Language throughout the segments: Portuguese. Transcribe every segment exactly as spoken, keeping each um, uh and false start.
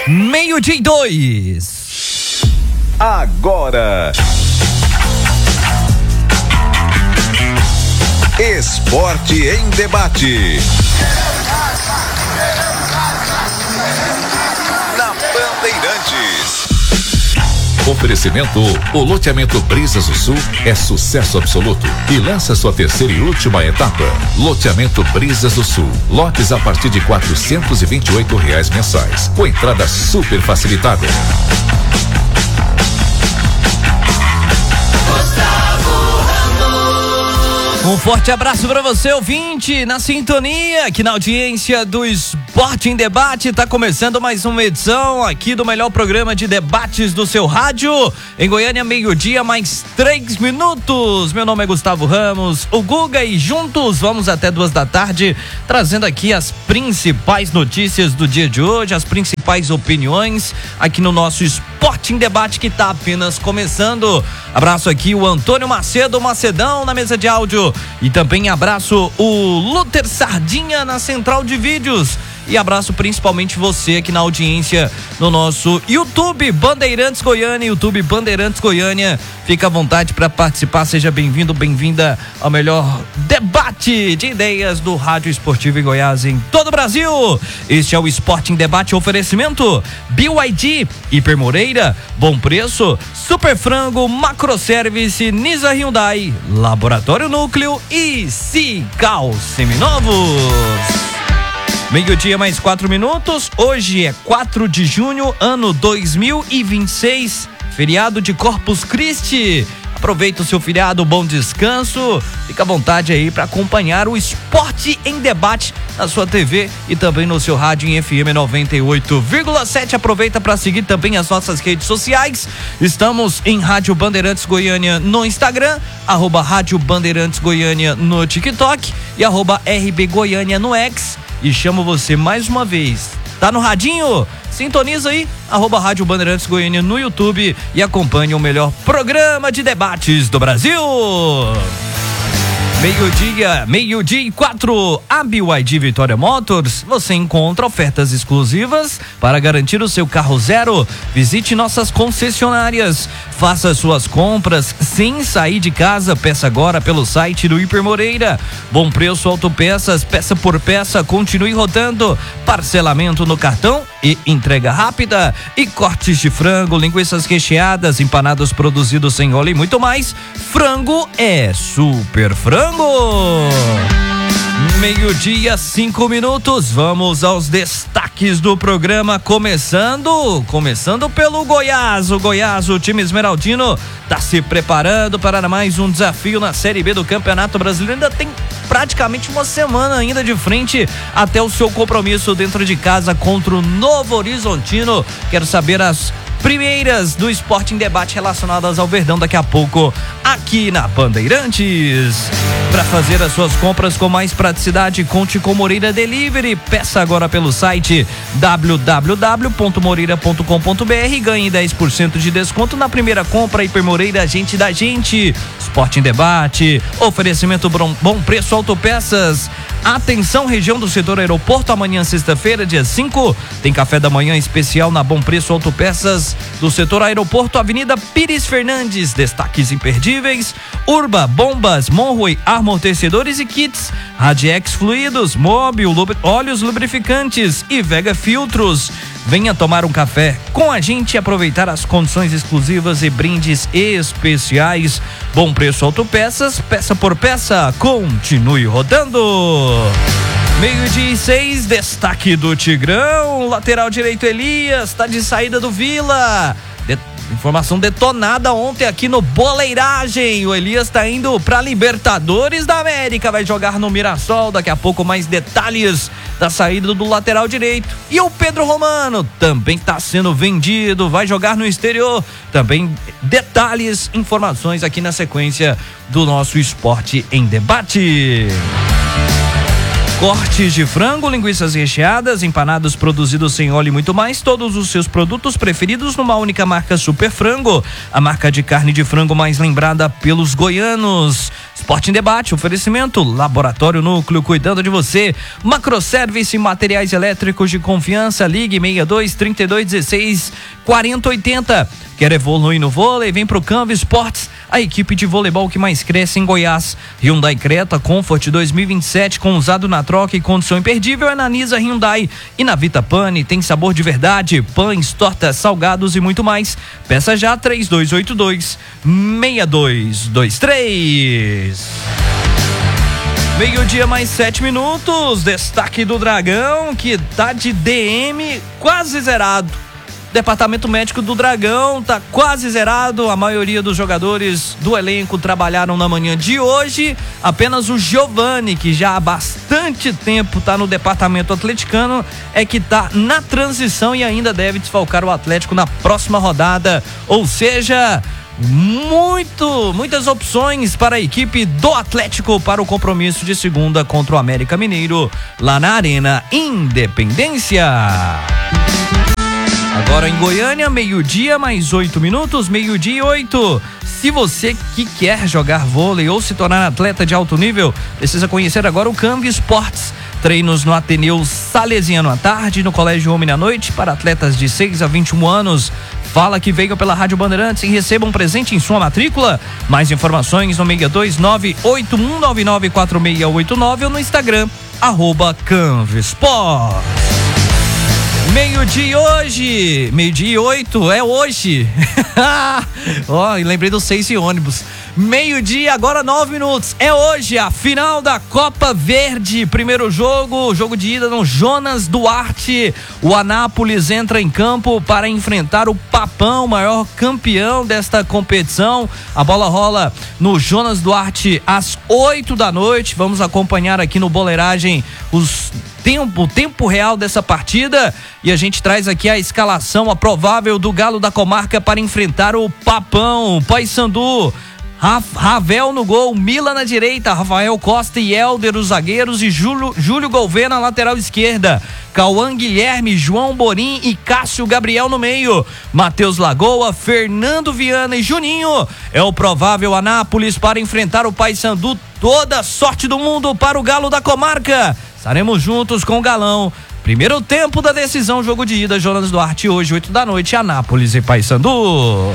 Meio-dia e dois. Agora. Esporte em debate. Na Bandeirantes. Oferecimento: o loteamento Brisas do Sul é sucesso absoluto e lança sua terceira e última etapa. Loteamento Brisas do Sul, lotes a partir de quatrocentos e vinte e oito reais mensais, com entrada super facilitada. Um forte abraço para você, ouvinte, na sintonia, aqui na audiência do Esporte em Debate. Tá começando mais uma edição aqui do melhor programa de debates do seu rádio. Em Goiânia, meio-dia, mais três minutos. Meu nome é Gustavo Ramos, o Guga, e juntos vamos até duas da tarde, trazendo aqui as principais notícias do dia de hoje, as principais opiniões aqui no nosso Esporte em Debate, que tá apenas começando. Abraço aqui o Antônio Macedo, Macedão, na mesa de áudio. E também abraço o Luther Sardinha na central de vídeos. E abraço principalmente você aqui na audiência no nosso YouTube Bandeirantes Goiânia, YouTube Bandeirantes Goiânia. Fica à vontade para participar, seja bem-vindo, bem-vinda ao melhor debate de ideias do rádio esportivo em Goiás, em todo o Brasil. Este é o Esporte em Debate, oferecimento B Y D, Hiper Moreira, Bom Preço, Super Frango, Macroservice, Nisa Hyundai, Laboratório Núcleo e Cical Seminovos. Meio-dia, mais quatro minutos. Hoje é quatro de junho, ano dois mil e vinte e seis, feriado de Corpus Christi. Aproveita o seu feriado, bom descanso. Fica à vontade aí para acompanhar o Esporte em Debate na sua T V e também no seu rádio em F M noventa e oito vírgula sete. Aproveita para seguir também as nossas redes sociais. Estamos em Rádio Bandeirantes Goiânia no Instagram, arroba Rádio Bandeirantes Goiânia no TikTok e arroba R B Goiânia no X. E chamo você mais uma vez. Tá no radinho? Sintoniza aí, arroba Rádio Bandeirantes Goiânia no YouTube e acompanhe o melhor programa de debates do Brasil. Meio-dia, meio-dia e quatro. A B Y D Vitória Motors, você encontra ofertas exclusivas para garantir o seu carro zero. Visite nossas concessionárias, faça suas compras sem sair de casa. Peça agora pelo site do Hiper Moreira. Bom Preço Autopeças, peça por peça, continue rodando. Parcelamento no cartão e entrega rápida. E cortes de frango, linguiças recheadas, empanados produzidos sem óleo e muito mais. Frango é Super Frango. Meio-dia, cinco minutos. Vamos aos destaques do programa, começando começando pelo Goiás. O Goiás, o time esmeraldino, está se preparando para mais um desafio na Série B do Campeonato Brasileiro. Ainda tem praticamente uma semana ainda de frente até o seu compromisso dentro de casa contra o Novo Horizontino. Quero saber as primeiras do Esporte em Debate relacionadas ao Verdão daqui a pouco aqui na Bandeirantes. Para fazer as suas compras com mais praticidade, conte com Moreira Delivery. Peça agora pelo site w w w ponto moreira ponto com ponto b r e ganhe dez por cento de desconto na primeira compra. Hiper Moreira, gente da gente. Esporte em Debate, oferecimento Bom Preço Autopeças. Atenção, região do setor aeroporto, amanhã sexta-feira, dia cinco, tem café da manhã especial na Bom Preço Autopeças do setor aeroporto, Avenida Pires Fernandes. Destaques imperdíveis: Urba, Bombas, Monroe, amortecedores e kits, Radiex Fluidos, Móbil, lub... óleos lubrificantes e Vega Filtros. Venha tomar um café com a gente e aproveitar as condições exclusivas e brindes especiais. Bom Preço Autopeças, peça por peça, continue rodando. Meio-dia e seis, destaque do Tigrão. Lateral direito Elias está de saída do Vila. De... Informação detonada ontem aqui no Boleiragem. O Elias está indo para Libertadores da América, vai jogar no Mirassol. Daqui a pouco mais detalhes da saída do lateral direito. E o Pedro Romano também está sendo vendido, vai jogar no exterior. Também detalhes, informações aqui na sequência do nosso Esporte em Debate. Cortes de frango, linguiças recheadas, empanados produzidos sem óleo e muito mais. Todos os seus produtos preferidos numa única marca, Super Frango. A marca de carne de frango mais lembrada pelos goianos. Esporte em Debate, oferecimento, Laboratório Núcleo, cuidando de você. Macroservice, materiais elétricos de confiança. Ligue sessenta e dois, trinta e dois, dezesseis, quarenta, oitenta. Quer evoluir no vôlei? Vem pro Canva Esportes, a equipe de voleibol que mais cresce em Goiás. Hyundai Creta Comfort dois mil e vinte e sete, com usado na troca e condição imperdível, é na Nisa Hyundai. E na Vita Pane tem sabor de verdade, pães, tortas, salgados e muito mais. Peça já três dois oito dois, seis dois dois três. Meio-dia mais sete minutos, destaque do Dragão, que tá de D M quase zerado. Departamento médico do Dragão tá quase zerado. A maioria dos jogadores do elenco trabalharam na manhã de hoje. Apenas o Giovani, que já há bastante tempo tá no departamento atleticano, é que tá na transição e ainda deve desfalcar o Atlético na próxima rodada. Ou seja, muito, muitas opções para a equipe do Atlético para o compromisso de segunda contra o América Mineiro, lá na Arena Independência. Agora em Goiânia, meio-dia mais oito minutos, meio-dia e oito. Se você que quer jogar vôlei ou se tornar atleta de alto nível, precisa conhecer agora o Canva Esportes. Treinos no Ateneu Salesiano à tarde, no Colégio Homem à noite, para atletas de seis a vinte e um anos. Fala que veio pela Rádio Bandeirantes e receba um presente em sua matrícula. Mais informações no seis dois nove, oito um nove nove, quatro seis oito nove ou no Instagram, arroba Canva Esportes. Meio-dia hoje, meio-dia e oito, é hoje. Ó, oh, lembrei dos seis e ônibus. Meio-dia, agora nove minutos. É hoje a final da Copa Verde. Primeiro jogo, jogo de ida no Jonas Duarte. O Anápolis entra em campo para enfrentar o Papão, maior campeão desta competição. A bola rola no Jonas Duarte às oito da noite. Vamos acompanhar aqui no Boleiragem os tempo, o tempo real dessa partida e a gente traz aqui a escalação, a provável do Galo da Comarca para enfrentar o Papão. Paysandu, Ravel no gol, Mila na direita, Rafael Costa e Helder os zagueiros e Júlio, Júlio Gouveia na lateral esquerda, Cauã Guilherme, João Borim e Cássio Gabriel no meio, Matheus Lagoa, Fernando Viana e Juninho. É o provável Anápolis para enfrentar o Paysandu. Toda sorte do mundo para o Galo da Comarca. Estaremos juntos com o Galão. Primeiro tempo da decisão, jogo de ida, Jonas Duarte, hoje, oito da noite, Anápolis e Paysandu.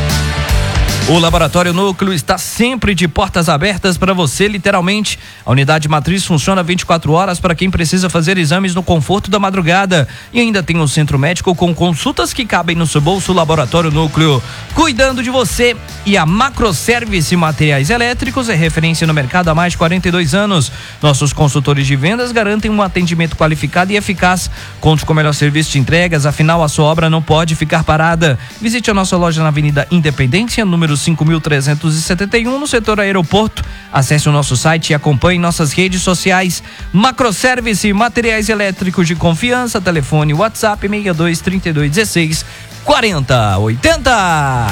O Laboratório Núcleo está sempre de portas abertas para você, literalmente. A unidade matriz funciona vinte e quatro horas para quem precisa fazer exames no conforto da madrugada. E ainda tem um centro médico com consultas que cabem no seu bolso. Laboratório Núcleo, cuidando de você. E a Macroservice Materiais Elétricos é referência no mercado há mais de quarenta e dois anos. Nossos consultores de vendas garantem um atendimento qualificado e eficaz. Conte com o melhor serviço de entregas, afinal a sua obra não pode ficar parada. Visite a nossa loja na Avenida Independência, número cinco mil trezentos e setenta e um, no setor aeroporto. Acesse o nosso site e acompanhe nossas redes sociais. Macroservice, materiais elétricos de confiança, telefone WhatsApp seis dois, trinta e dois, dezesseis, quarenta, oitenta.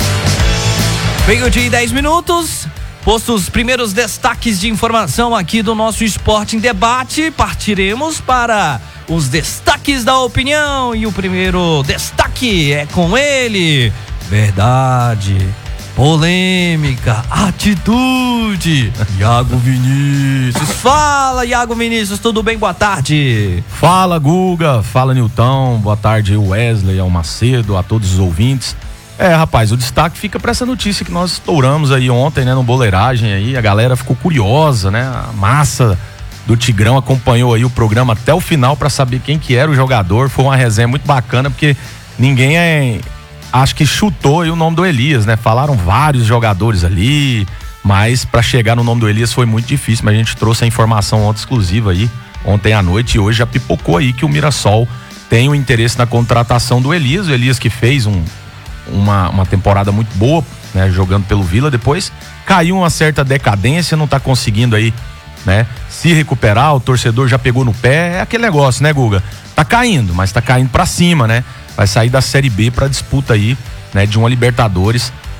Meio-dia e dez minutos. Postos os primeiros destaques de informação aqui do nosso Esporte em Debate, partiremos para os destaques da opinião. E o primeiro destaque é com ele. Verdade, polêmica, atitude, Iago Vinícius. Fala, Iago Vinícius, tudo bem? Boa tarde. Fala, Guga, fala, Nilton, boa tarde, Wesley, ao Macedo, a todos os ouvintes. É, rapaz, o destaque fica para essa notícia que nós estouramos aí ontem, né, no Boleiragem aí, a galera ficou curiosa, né, a massa do Tigrão acompanhou aí o programa até o final para saber quem que era o jogador. Foi uma resenha muito bacana, porque ninguém é... acho que chutou aí o nome do Elias, né? Falaram vários jogadores ali, mas para chegar no nome do Elias foi muito difícil, mas a gente trouxe a informação ontem exclusiva aí, ontem à noite, e hoje já pipocou aí que o Mirassol tem um interesse na contratação do Elias, o Elias que fez um, uma, uma temporada muito boa, né? Jogando pelo Vila, depois caiu uma certa decadência, não tá conseguindo aí, né? Se recuperar, o torcedor já pegou no pé, é aquele negócio, né, Guga? Tá caindo, mas tá caindo pra cima, né? Vai sair da Série B para disputa aí, né, de uma Libertadores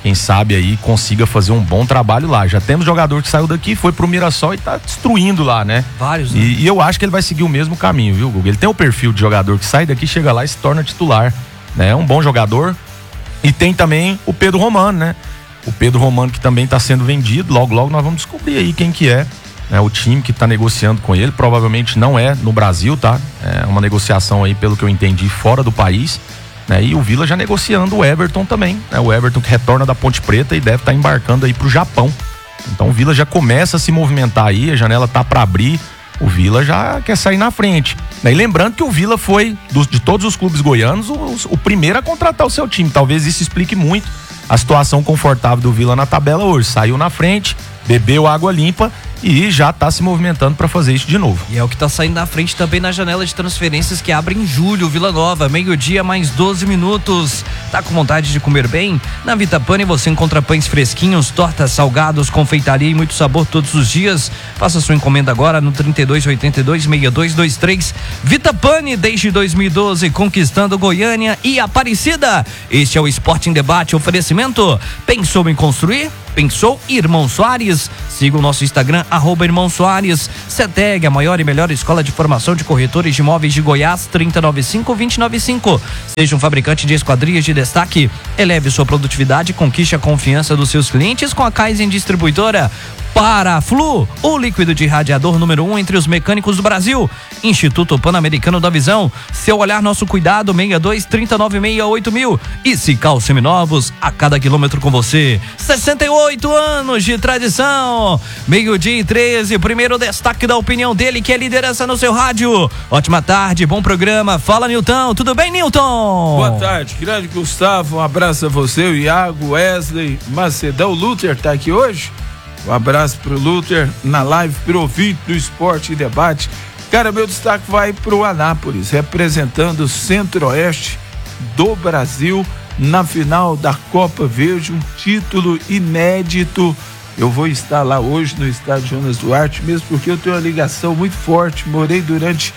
quem sabe aí consiga fazer um bom trabalho lá. Já temos jogador que saiu daqui, foi pro Mirassol e tá destruindo lá, né? Vários, né? E, e eu acho que ele vai seguir o mesmo caminho, viu, Guga? Ele tem o perfil de jogador que sai daqui, chega lá e se torna titular, né? É um bom jogador. E tem também o Pedro Romano, né? O Pedro Romano que também tá sendo vendido, logo logo nós vamos descobrir aí quem que é, né? O time que tá negociando com ele, provavelmente não é no Brasil, tá? É uma negociação aí, pelo que eu entendi, fora do país. Né? E o Vila já negociando o Everton também, né? O Everton que retorna da Ponte Preta e deve estar tá embarcando aí pro Japão. Então o Vila já começa a se movimentar aí, a janela tá para abrir, o Vila já quer sair na frente, né? E lembrando que o Vila foi, dos, de todos os clubes goianos, o, o primeiro a contratar o seu time. Talvez isso explique muito a situação confortável do Vila na tabela hoje. Saiu na frente, bebeu água limpa e já tá se movimentando para fazer isso de novo. E é o que tá saindo na frente também na janela de transferências que abre em julho. Vila Nova, meio-dia mais doze minutos. Tá com vontade de comer bem? Na Vita Pane você encontra pães fresquinhos, tortas, salgados, confeitaria e muito sabor todos os dias. Faça sua encomenda agora no trinta e dois, oitenta e dois, sessenta e dois vinte e três. Vita Pane, desde dois mil e doze, conquistando Goiânia e Aparecida. Este é o Esporte em Debate, oferecimento. Pensou em construir? Pensou Irmão Soares? Siga o nosso Instagram, arroba Irmão Soares. CETEG, a maior e melhor escola de formação de corretores de imóveis de Goiás, trinta e nove cinco, vinte e nove cinco. Seja um fabricante de esquadrias de destaque. Eleve sua produtividade e conquiste a confiança dos seus clientes com a Kaizen Distribuidora. Paraflu, o líquido de radiador número um entre os mecânicos do Brasil. Instituto Pan-Americano da Visão. Seu olhar, nosso cuidado, sessenta e dois, trinta e nove, sessenta e oito mil. E Cical Seminovos, a cada quilômetro com você. sessenta e oito anos de tradição. Meio-dia e treze, primeiro destaque da opinião dele, que é liderança no seu rádio. Ótima tarde, bom programa. Fala, Nilton. Tudo bem, Nilton? Boa tarde, grande Gustavo. Um abraço a você, o Iago, Wesley, Macedão. O Luther tá aqui hoje? Um abraço pro Luther na live, pro ouvinte do Esporte e Debate. Cara, meu destaque vai pro Anápolis, representando o Centro-Oeste do Brasil na final da Copa Verde, um título inédito. Eu vou estar lá hoje no estádio Jonas Duarte, mesmo porque eu tenho uma ligação muito forte. Morei durante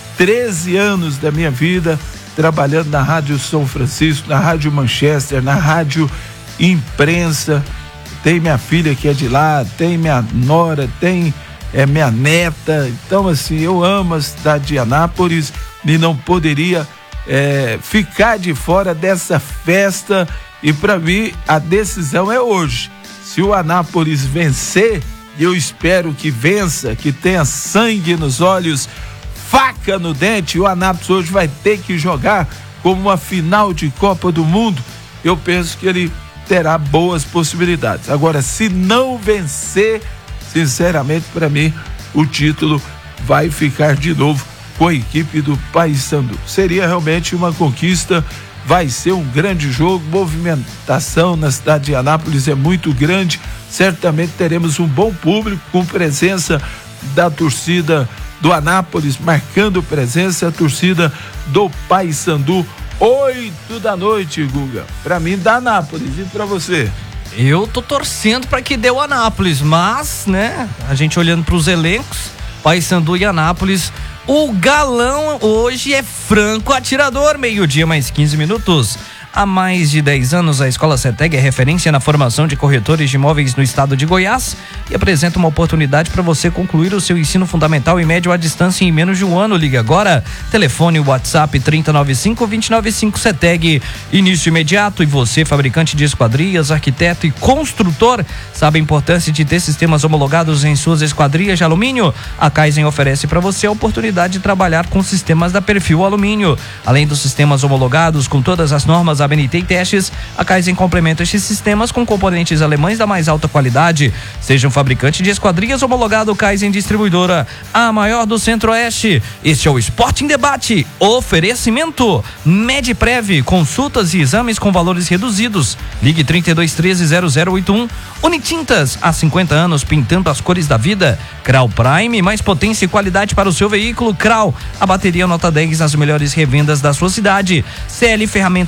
treze anos da minha vida trabalhando na Rádio São Francisco, na Rádio Manchester, na Rádio Imprensa. Tem minha filha que é de lá, tem minha nora, tem é, minha neta. Então, assim, eu amo a cidade de Anápolis e não poderia é, ficar de fora dessa festa. E para mim, a decisão é hoje. Se o Anápolis vencer, e eu espero que vença, que tenha sangue nos olhos, faca no dente, o Anápolis hoje vai ter que jogar como uma final de Copa do Mundo. Eu penso que ele terá boas possibilidades. Agora, se não vencer, sinceramente, para mim, o título vai ficar de novo com a equipe do Paysandu. Seria realmente uma conquista, vai ser um grande jogo, movimentação na cidade de Anápolis é muito grande, certamente teremos um bom público com presença da torcida do Anápolis, marcando presença a torcida do Paysandu. Oito da noite, Guga. Pra mim, dá Anápolis. E pra você? Eu tô torcendo pra que dê o Anápolis, mas, né, a gente olhando pros elencos, Paysandu e Anápolis, o galão hoje é franco atirador. Meio-dia mais quinze minutos. Há mais de dez anos, a Escola CETEG é referência na formação de corretores de imóveis no estado de Goiás e apresenta uma oportunidade para você concluir o seu ensino fundamental e médio à distância em menos de um ano. Liga agora, telefone WhatsApp trinta e nove cinco, vinte e nove cinco. CETEG, início imediato. E você, fabricante de esquadrias, arquiteto e construtor, sabe a importância de ter sistemas homologados em suas esquadrias de alumínio? A Kaizen oferece para você a oportunidade de trabalhar com sistemas da Perfil Alumínio. Além dos sistemas homologados com todas as normas A B N T e testes, a Kaizen complementa estes sistemas com componentes alemães da mais alta qualidade. Seja um fabricante de esquadrias homologado, Kaizen Distribuidora, a maior do Centro-Oeste. Este é o Esporte em Debate. Oferecimento Medprev, consultas e exames com valores reduzidos. Ligue trinta e dois, treze, zero zero oito um. Unitintas, há cinquenta anos pintando as cores da vida. Crau Prime, mais potência e qualidade para o seu veículo. Crau, a bateria nota dez nas melhores revendas da sua cidade. C L Ferramentas Atacadista,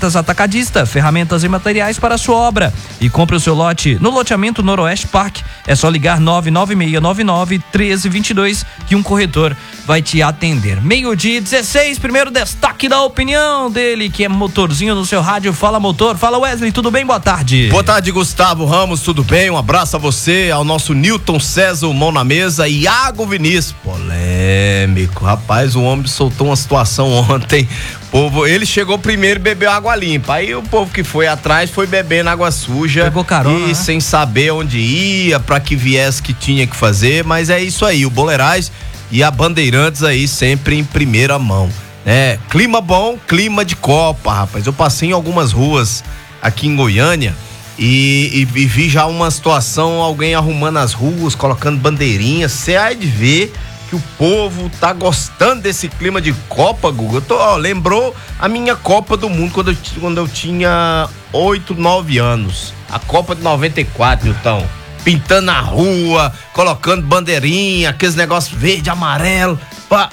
Atacadista, ferramentas e materiais para a sua obra. E compre o seu lote no loteamento Noroeste Park. É só ligar nove nove seis nove nove um três dois dois que um corretor vai te atender. Meio-dia dezesseis, primeiro destaque da opinião dele, que é motorzinho no seu rádio. Fala, motor. Fala, Wesley, tudo bem? Boa tarde. Boa tarde, Gustavo Ramos, tudo bem? Um abraço a você, ao nosso Newton César, mão na mesa, e Iago Vinícius. Polêmico, rapaz, o homem soltou uma situação ontem. Povo, ele chegou primeiro e bebeu água limpa. Aí o povo que foi atrás foi bebendo água suja. Pegou carona, e né? sem saber onde ia, pra que viesse que tinha que fazer. Mas é isso aí, o Bolerais e a Bandeirantes aí sempre em primeira mão. É, clima bom, clima de Copa, rapaz. Eu passei em algumas ruas aqui em Goiânia e, e, e vi já uma situação, alguém arrumando as ruas, colocando bandeirinhas. Você há de ver que o povo tá gostando desse clima de Copa, Guga. Eu tô, ó, lembrou a minha Copa do Mundo quando eu, quando eu tinha oito, nove anos. A Copa de noventa e quatro, Nilton. Pintando a rua, colocando bandeirinha, aqueles negócios verde, amarelo. Pá.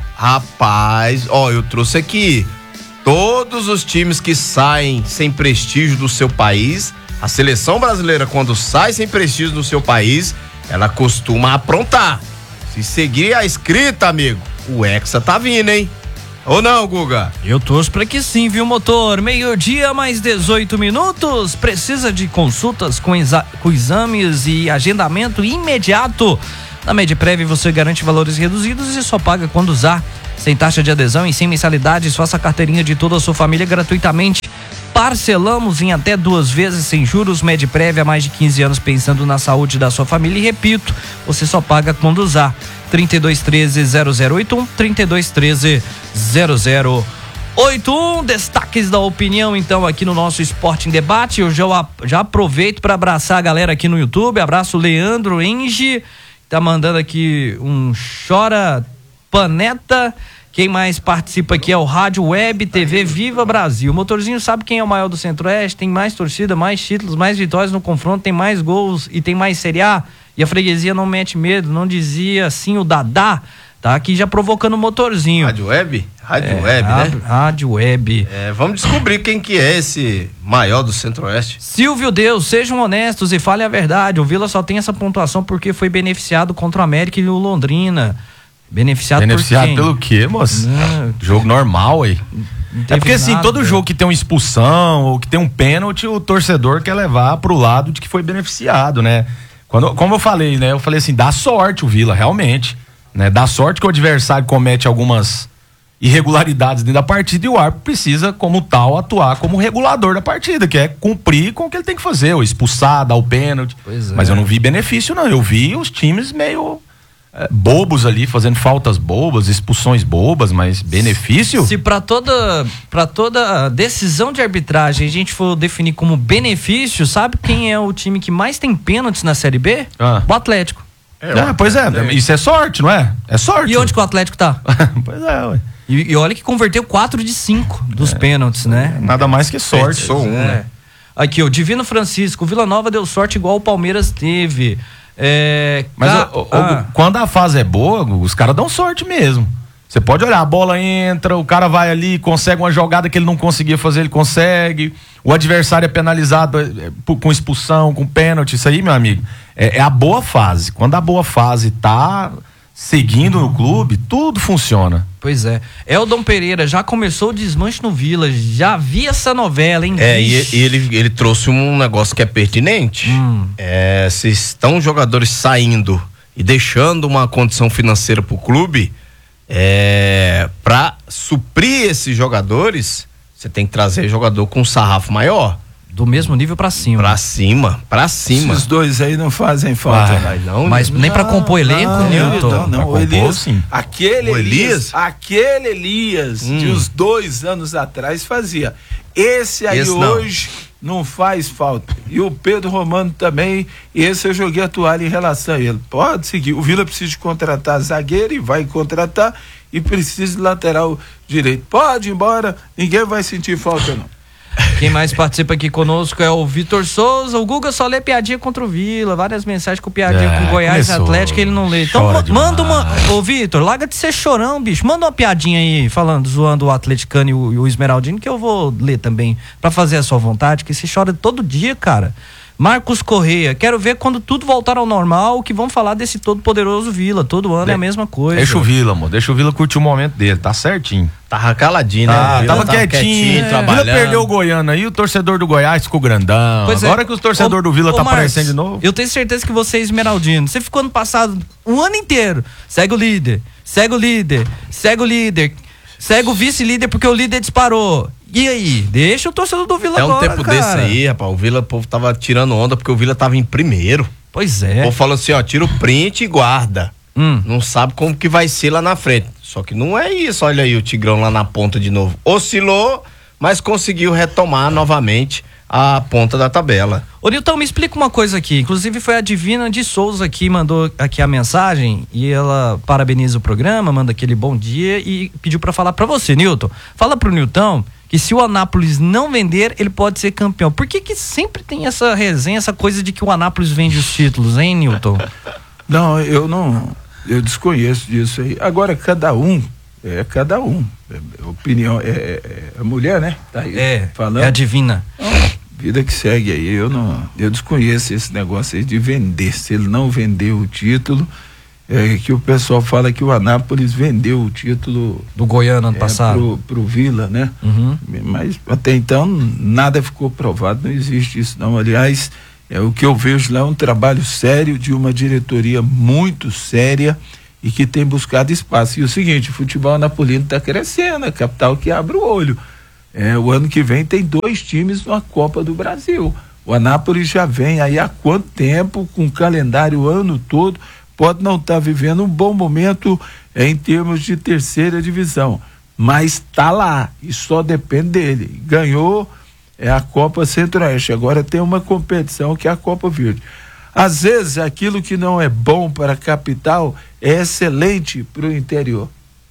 Rapaz, ó, eu trouxe aqui todos os times que saem sem prestígio do seu país. A seleção brasileira, quando sai sem prestígio do seu país, ela costuma aprontar. Se seguir a escrita, amigo, o Hexa tá vindo, hein? Ou não, Guga? Eu torço pra que sim, viu, motor? Meio-dia, mais dezoito minutos. Precisa de consultas com, exa- com exames e agendamento imediato? Na Medprev você garante valores reduzidos e só paga quando usar. Sem taxa de adesão e sem mensalidades, faça a carteirinha de toda a sua família gratuitamente. Parcelamos em até duas vezes sem juros. Medprev há mais de quinze anos pensando na saúde da sua família. E repito, você só paga quando usar. trinta e dois treze, zero zero oito um, trinta e dois treze, zero zero oito um. Destaques da opinião, então, aqui no nosso Esporte em Debate. Eu já, já aproveito para abraçar a galera aqui no YouTube. Abraço o Leandro Enge, tá mandando aqui um chora paneta. Quem mais participa aqui é o Rádio Web T V Viva Brasil. O motorzinho sabe quem é o maior do Centro-Oeste? Tem mais torcida, mais títulos, mais vitórias no confronto, tem mais gols e tem mais Série A. E a freguesia não mete medo, não dizia assim o Dadá. Tá aqui já provocando o motorzinho. Rádio Web? Rádio é, Web, né? Rádio Web. É, vamos descobrir quem que é esse maior do Centro-Oeste. Silvio Deus, sejam honestos e falem a verdade. O Vila só tem essa pontuação porque foi beneficiado contra o América e o Londrina. Beneficiado, Beneficiado por quem? pelo quê, moço? Não, jogo normal aí. É porque assim, nada, todo né? jogo que tem uma expulsão ou que tem um pênalti, o torcedor quer levar pro lado de que foi beneficiado, né? Quando, como eu falei, né? Eu falei assim, dá sorte o Vila, realmente. Né? Dá sorte que o adversário comete algumas irregularidades dentro da partida e o árbitro precisa, como tal, atuar como regulador da partida, que é cumprir com o que ele tem que fazer, ou expulsar, dar o pênalti. Pois é. Mas eu não vi benefício, não. Eu vi os times meio... É, bobos ali, fazendo faltas bobas, expulsões bobas, mas benefício? Se para toda para toda decisão de arbitragem a gente for definir como benefício, sabe quem é o time que mais tem pênaltis na Série B? Ah. O Atlético. É, é, pois é, é, isso é sorte, não é? É sorte. E onde que o Atlético tá? Pois é, ué. E, e olha que converteu quatro de cinco dos é, pênaltis, né? Nada mais que sorte. Sou um, é. né? Aqui, o Divino Francisco, o Vila Nova deu sorte igual o Palmeiras teve. É, mas ca... o, o, ah. quando a fase é boa, os caras dão sorte mesmo. Você pode olhar, a bola entra, o cara vai ali, consegue uma jogada que ele não conseguia fazer, ele consegue. O adversário é penalizado é, com expulsão, com pênalti. Isso aí, meu amigo, é, é a boa fase. Quando a boa fase tá seguindo no clube, tudo funciona. Pois é. Eldon Pereira, já começou o desmanche no Vila, já vi essa novela, hein? É, e, e ele, ele trouxe um negócio que é pertinente. Hum. É, se estão jogadores saindo e deixando uma condição financeira pro clube, é, pra suprir esses jogadores, você tem que trazer jogador com um sarrafo maior. Do mesmo nível pra cima. Pra cima, pra cima. Esses dois aí não fazem falta. Ah, não, mas não, nem pra compor elenco, não, Nilton. Não, não, Pra o Elias, compor, sim. aquele O Elias, Elias? aquele Elias Hum. de uns dois anos atrás fazia. Esse aí Esse não. hoje não faz falta. E o Pedro Romano também, esse eu joguei a toalha em relação a ele. Pode seguir. O Vila precisa de contratar zagueiro e vai contratar, e precisa de lateral direito. Pode ir embora, ninguém vai sentir falta não. Quem mais participa aqui conosco é o Vitor Souza. O Guga só lê piadinha contra o Vila, várias mensagens com piadinha É, com o Goiás e começou. Atlético, ele não lê. Então Chora ma- manda uma. demais. Ô Vitor, larga de ser chorão, bicho. Manda uma piadinha aí, falando, zoando o atleticano e o, e o Esmeraldino, que eu vou ler também, pra fazer a sua vontade, que você chora todo dia, cara. Marcos Correia, quero ver quando tudo voltar ao normal, que vão falar desse todo poderoso Vila. Todo ano é a mesma coisa. Deixa o Vila, amor. Deixa o Vila curtir o momento dele. Tá certinho. Tava caladinho, né? Ah, Vila tava quietinho. quietinho, É. trabalhando. Vila perdeu o Goiano aí, o torcedor do Goiás ficou grandão. Pois é. Agora que o torcedor Ô, do Vila ô, tá Marcos, aparecendo de novo. Eu tenho certeza que você é esmeraldino. Você ficou ano passado um ano inteiro. Segue o líder, segue o líder, segue o líder, segue o vice-líder porque o líder disparou. E aí? Deixa o torcedor do Vila É um agora, tempo cara. desse aí, rapaz. O Vila, o povo tava tirando onda porque o Vila tava em primeiro. Pois O é. povo falou assim, ó, tira o print e guarda. Hum. Não sabe como que vai ser lá na frente. Só que não é isso, olha aí o Tigrão lá na ponta de novo. Oscilou, mas conseguiu retomar novamente a ponta da tabela. Ô Nilton, me explica uma coisa aqui. Inclusive foi a Divina de Souza que mandou aqui a mensagem e ela parabeniza o programa, manda aquele bom dia e pediu pra falar pra você, Nilton. Fala pro Nilton que se o Anápolis não vender, ele pode ser campeão. Por que que sempre tem essa resenha, essa coisa de que o Anápolis vende os títulos, hein, Nilton? Não, eu não, eu desconheço disso aí. Agora, cada um, é cada um. É, é opinião, é, é, é a mulher, né? Tá aí É, falando. é a Divina. Vida que segue aí, eu não, eu desconheço esse negócio aí de vender. Se ele não vendeu o título, é que o pessoal fala que o Anápolis vendeu o título Do Goiano ano é, passado. pro, pro Vila, né? Uhum. Mas até então nada ficou provado, não existe isso não. Aliás, é, o que eu vejo lá é um trabalho sério de uma diretoria muito séria e que tem buscado espaço. E o seguinte, o futebol anapolino está crescendo, a capital que abre o olho. É, o ano que vem tem dois times na Copa do Brasil. O Anápolis já vem aí há quanto tempo, com calendário o ano todo, pode não estar tá vivendo um bom momento é, em termos de terceira divisão, mas está lá e só depende dele. Ganhou é, a Copa Centro-Oeste, agora tem uma competição que é a Copa Verde. Às vezes aquilo que não é bom para a capital é excelente para o interior.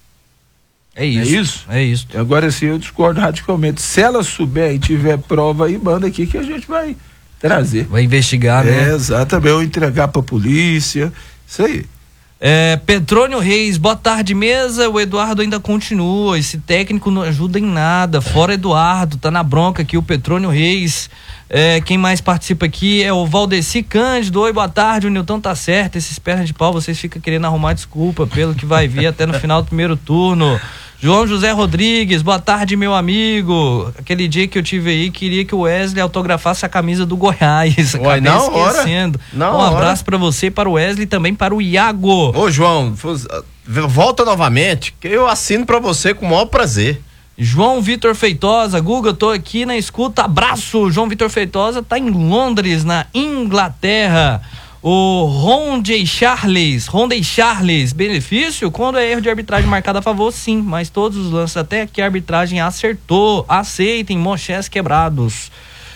É isso. É isso? É isso. Agora sim, eu discordo radicalmente. Se ela souber e tiver prova aí, manda aqui que a gente vai trazer. Vai investigar, É, né? exatamente, ou entregar pra polícia, isso aí. É, Petrônio Reis, boa tarde, mesa. O Eduardo ainda continua. Esse técnico não ajuda em nada. Fora Eduardo, tá na bronca aqui o Petrônio Reis. É, quem mais participa aqui é o Valdeci Cândido. Oi, boa tarde. O Nilton tá certo. Esses pernas de pau, vocês ficam querendo arrumar desculpa pelo que vai vir até no final do primeiro turno. João José Rodrigues, boa tarde, meu amigo. Aquele dia que eu tive aí, queria que o Wesley autografasse a camisa do Goiás. Ué, Acabei na hora. esquecendo. Na um hora. abraço pra você e para o Wesley e também para o Iago. Ô, João, fuz- volta novamente, que eu assino pra você com o maior prazer. João Vitor Feitosa, Guga, eu tô aqui na escuta, abraço. João Vitor Feitosa tá em Londres, na Inglaterra. O Rondey Charles, Rondey Charles, benefício? Quando é erro de arbitragem marcado a favor, sim, mas todos os lances até que a arbitragem acertou. Aceitem, mochés quebrados.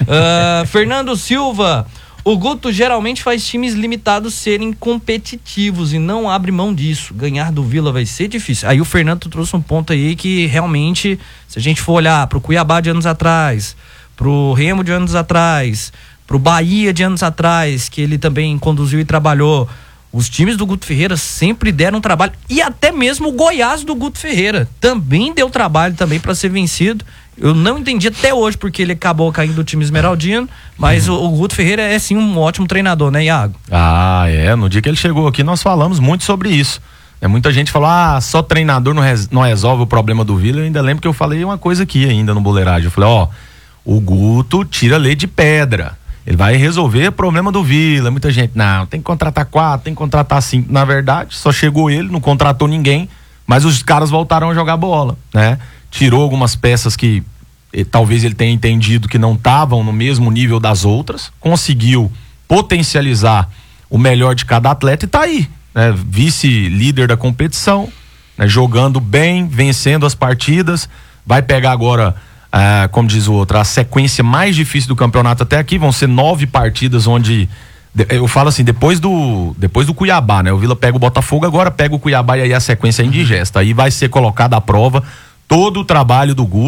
Uh, Fernando Silva, o Guto geralmente faz times limitados serem competitivos e não abre mão disso. Ganhar do Vila vai ser difícil. Aí o Fernando trouxe um ponto aí que realmente, se a gente for olhar pro Cuiabá de anos atrás, pro Remo de anos atrás, pro Bahia de anos atrás, que ele também conduziu e trabalhou, os times do Guto Ferreira sempre deram trabalho, e até mesmo o Goiás do Guto Ferreira também deu trabalho também para ser vencido. Eu não entendi até hoje porque ele acabou caindo do time esmeraldino, mas uhum. o, o Guto Ferreira é sim um ótimo treinador, né, Iago? Ah, é, no dia que ele chegou aqui nós falamos muito sobre isso. É, muita gente falou, ah, só treinador não, res, não resolve o problema do Vila. Eu ainda lembro que eu falei uma coisa aqui ainda no Boleiragem. Eu falei, ó, o Guto tira leite de pedra. Ele vai resolver o problema do Vila. Muita gente, não, tem que contratar quatro, tem que contratar cinco. Na verdade, só chegou ele, não contratou ninguém, mas os caras voltaram a jogar bola, né? Tirou algumas peças que eh, talvez ele tenha entendido que não estavam no mesmo nível das outras, conseguiu potencializar o melhor de cada atleta e tá aí, né? Vice-líder da competição, né? Jogando bem, vencendo as partidas, vai pegar agora... Ah, como diz o outro, a sequência mais difícil do campeonato até aqui, vão ser nove partidas onde, eu falo assim, depois do depois do Cuiabá, né? O Vila pega o Botafogo, agora pega o Cuiabá e aí a sequência é indigesta, aí vai ser colocada à prova todo o trabalho do Guto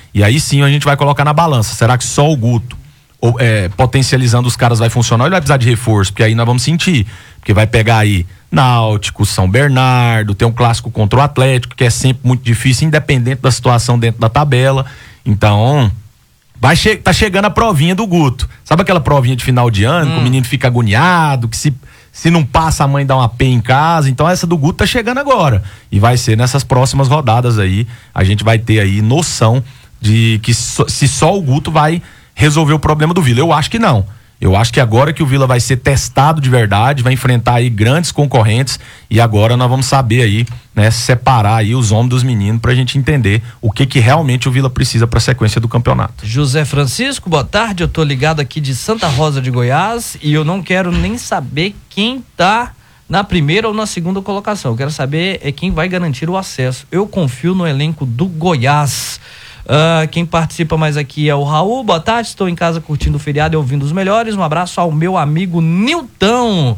E aí sim a gente vai colocar na balança. Será que só o Guto, ou, é, potencializando os caras, vai funcionar ou ele vai precisar de reforço? Porque aí nós vamos sentir. Porque vai pegar aí Náutico, São Bernardo, tem um clássico contra o Atlético, que é sempre muito difícil, independente da situação dentro da tabela. Então, vai che- tá chegando a provinha do Guto. Sabe aquela provinha de final de ano, hum. que o menino fica agoniado, que se, se não passa a mãe dá uma pé em casa? Então essa do Guto tá chegando agora. E vai ser nessas próximas rodadas aí, a gente vai ter aí noção de que so, se só o Guto vai resolver o problema do Vila. Eu acho que não. Eu acho que agora que o Vila vai ser testado de verdade, vai enfrentar aí grandes concorrentes e agora nós vamos saber aí, né, separar aí os homens dos meninos pra gente entender o que que realmente o Vila precisa pra sequência do campeonato. José Francisco, boa tarde, eu tô ligado aqui de Santa Rosa de Goiás e eu não quero nem saber quem tá na primeira ou na segunda colocação, eu quero saber é quem vai garantir o acesso. Eu confio no elenco do Goiás. Uh, quem participa mais aqui é o Raul. Boa tarde, estou em casa curtindo o feriado e ouvindo os melhores. Um abraço ao meu amigo Nilton.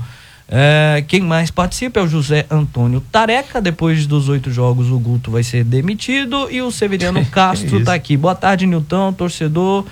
Uh, quem mais participa é o José Antônio Tareca. Depois dos oito jogos, o Guto vai ser demitido. E o Severiano Castro está aqui. Boa tarde, Nilton, torcedor.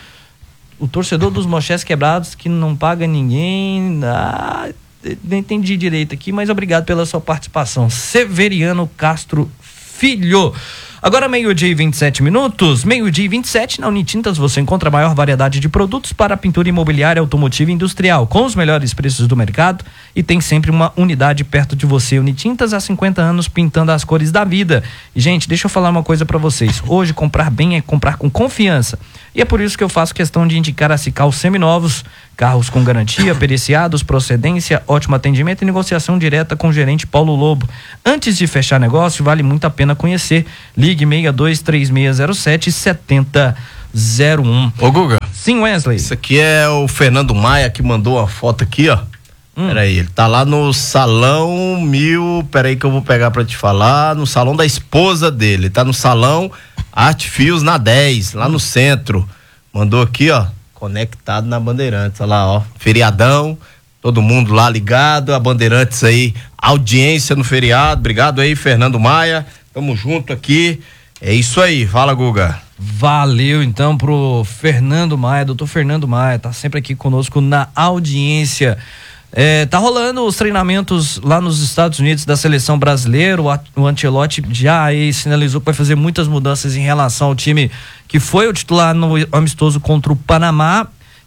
O torcedor dos Mochés Quebrados que não paga ninguém. Ah, não entendi direito aqui, mas obrigado pela sua participação. Severiano Castro Filho. Agora meio-dia e vinte e sete minutos, meio-dia e vinte e sete, na Unitintas você encontra a maior variedade de produtos para pintura imobiliária, automotiva e industrial, com os melhores preços do mercado e tem sempre uma unidade perto de você. Unitintas há cinquenta anos pintando as cores da vida. E gente, deixa eu falar uma coisa para vocês, hoje comprar bem é comprar com confiança e é por isso que eu faço questão de indicar a Cical Seminovos, carros com garantia, periciados, procedência, ótimo atendimento e negociação direta com o gerente Paulo Lobo. Antes de fechar negócio, vale muito a pena conhecer. Ligue seis dois três seis zero sete sete zero zero um. Ô Guga. Sim, Wesley. Isso aqui é o Fernando Maia que mandou uma foto aqui, ó. Hum. Peraí, ele tá lá no salão mil, peraí que eu vou pegar pra te falar, no salão da esposa dele, ele tá no salão Arte Fios na dez, lá no centro. Mandou aqui, ó, conectado na Bandeirantes, olha lá, ó, feriadão, todo mundo lá ligado, a Bandeirantes aí, audiência no feriado, obrigado aí, Fernando Maia, tamo junto aqui, é isso aí, fala, Guga. Valeu então pro Fernando Maia, doutor Fernando Maia, tá sempre aqui conosco na audiência. É, tá rolando os treinamentos lá nos Estados Unidos da seleção brasileira. O, o Ancelotti já aí sinalizou que vai fazer muitas mudanças em relação ao time que foi o titular no amistoso contra o Panamá.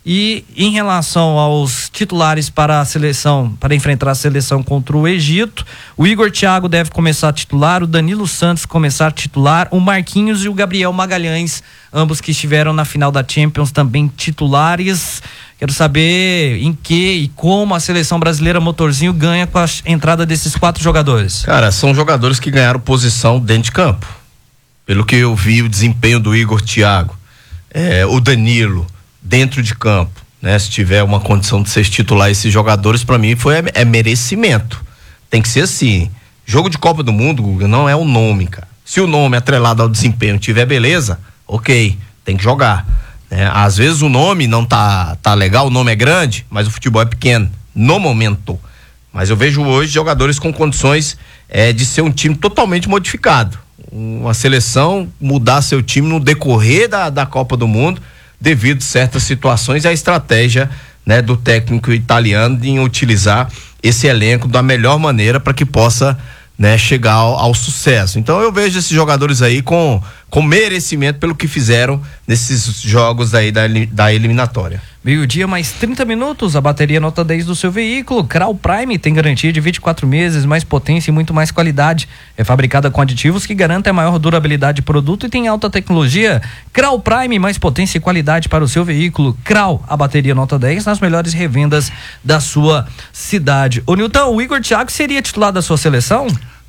E em relação aos titulares para a seleção, para enfrentar a seleção contra o Egito, o Igor Thiago deve começar a titular, o Danilo Santos começar a titular, o Marquinhos e o Gabriel Magalhães, ambos que estiveram na final da Champions, também titulares. Quero saber em que e como a seleção brasileira Motorzinho ganha com a entrada desses quatro jogadores. Cara, são jogadores que ganharam posição dentro de campo. Pelo que eu vi, o desempenho do Igor Thiago, é, o Danilo, dentro de campo, né? Se tiver uma condição de ser titular esses jogadores, pra mim foi é, é merecimento. Tem que ser assim. Jogo de Copa do Mundo, Guga, não é o nome, cara. Se o nome atrelado ao desempenho tiver beleza, ok, tem que jogar. Né? Às vezes o nome não tá, tá legal, o nome é grande, mas o futebol é pequeno, no momento. Mas eu vejo hoje jogadores com condições é, de ser um time totalmente modificado. Uma seleção mudar seu time no decorrer da, da Copa do Mundo, devido a certas situações e a estratégia, né, do técnico italiano em utilizar esse elenco da melhor maneira para que possa, né, chegar ao, ao sucesso. Então eu vejo esses jogadores aí com, com merecimento pelo que fizeram nesses jogos aí da, da eliminatória. Meio-dia mais trinta minutos, a bateria nota dez do seu veículo. Crau Prime tem garantia de vinte e quatro meses, mais potência e muito mais qualidade. É fabricada com aditivos que garantem a maior durabilidade de produto e tem alta tecnologia. Crau Prime, mais potência e qualidade para o seu veículo. Crau, a bateria nota dez nas melhores revendas da sua cidade. Ô Nilton, o Igor Thiago seria titular da sua seleção?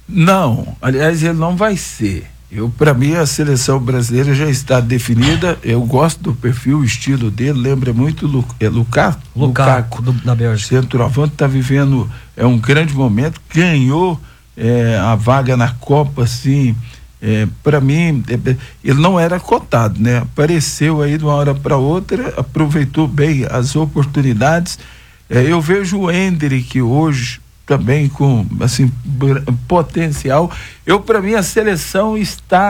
Não, aliás, ele não vai ser. Eu, para mim, a seleção brasileira já está definida. Eu gosto do perfil, o estilo dele, lembra muito Lu, é, Lukaku, Lukaku do, da Bélgica. Centroavante, está vivendo é um grande momento, ganhou é, a vaga na Copa, assim, é, para mim, é, ele não era cotado, né? Apareceu aí de uma hora para outra, aproveitou bem as oportunidades. É, eu vejo o Endrick hoje também com assim potencial. Eu, para mim, a seleção está